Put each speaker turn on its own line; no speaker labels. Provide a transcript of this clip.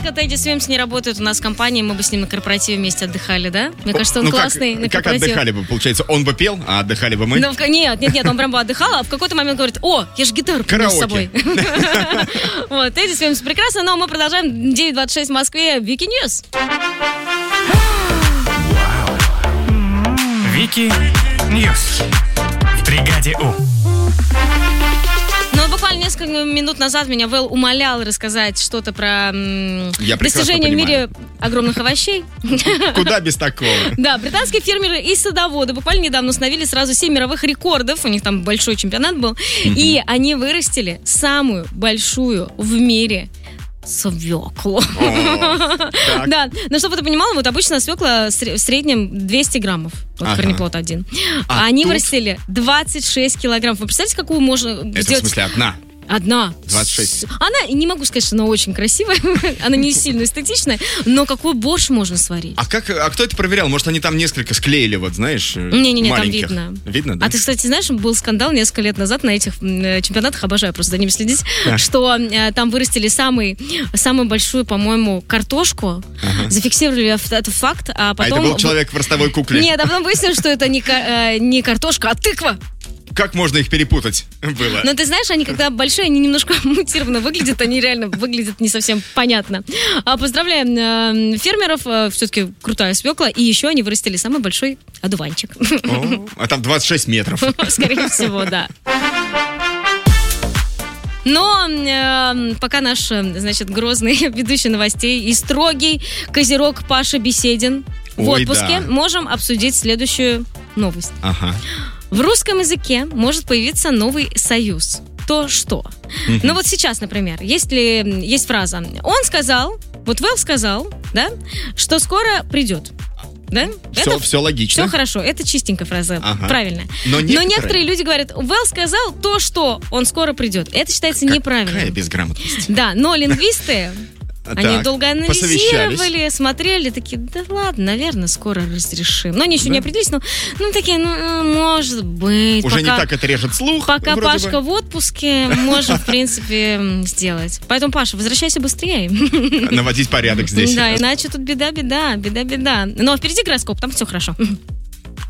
Жалко, Тедди Свимс не работает у нас в компании, мы бы с ним на корпоративе вместе отдыхали, да? Мне кажется, он классный на корпоративе.
Как отдыхали бы? Получается, он бы пел, а отдыхали бы мы?
Нет, он прям бы отдыхал, а в какой-то момент говорит: о, я же гитару принес с собой. Вот, Тедди Свимс прекрасно, но мы продолжаем. 9:26 в Москве. Вики Ньюс.
Вики Ньюс. В бригаде У.
Ну, буквально несколько минут назад меня Вэл умолял рассказать что-то про достижения в мире огромных овощей.
Куда без такого?
Да, британские фермеры и садоводы буквально недавно установили сразу 7 мировых рекордов. У них там большой чемпионат был. И они вырастили самую большую в мире свеклу. Да, но чтобы ты понимала, вот обычно свекла в среднем 200 граммов. Вот корнеплод один. А они вырастили 26 килограммов. Вы представляете, какую можно сделать?
Это в смысле
Одна.
26.
Она, не могу сказать, что она очень красивая, она не сильно эстетичная, но какой борщ можно сварить?
А кто это проверял? Может, они там несколько склеили, вот, знаешь,
Не-не-не, там
маленьких?
видно.
Видно, да?
А ты, кстати, знаешь, был скандал несколько лет назад на этих чемпионатах, обожаю просто за ними следить, что там вырастили самую большую, по-моему, картошку, зафиксировали этот факт, а потом...
А это был человек в ростовой кукле?
Нет, а потом выяснилось, что это не картошка, а тыква.
Как можно их перепутать было?
Но ты знаешь, они когда большие, они немножко мутированно выглядят, они реально выглядят не совсем понятно. Поздравляем фермеров, все-таки крутая свекла, и еще они вырастили самый большой одуванчик.
А там 26 метров.
Скорее всего, да. Но пока наш, значит, грозный ведущий новостей и строгий козерог Паша Беседин в отпуске, можем обсудить следующую новость. В русском языке может появиться новый союз. То что? Ну вот сейчас, например, есть фраза. Он сказал, вот Вэл сказал, да, что скоро придет. Да?
Все логично.
Все хорошо, это чистенькая фраза, правильно.
Но
некоторые люди говорят: Вэл сказал то, что он скоро придет. Это считается неправильно.
Какая безграмотность.
Да, но лингвисты... Они долго анализировали, смотрели, такие: да ладно, наверное, скоро разрешим. Но они еще не определились, но такие, может быть.
Уже не так это режет слух.
Пока Пашка в отпуске, можем, в принципе, сделать. Поэтому, Паша, возвращайся быстрее.
Наводить порядок здесь.
Да, иначе тут беда. Но впереди гороскоп, там все хорошо.